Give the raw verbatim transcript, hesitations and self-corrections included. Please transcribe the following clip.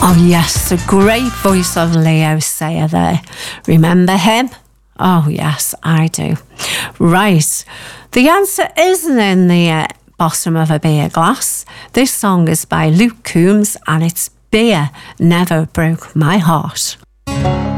Oh yes, the great voice of Leo Sayer there. Remember him? Oh yes, I do. Right, the answer isn't in the uh, bottom of a beer glass. This song is by Luke Combs and it's Beer Never Broke My Heart.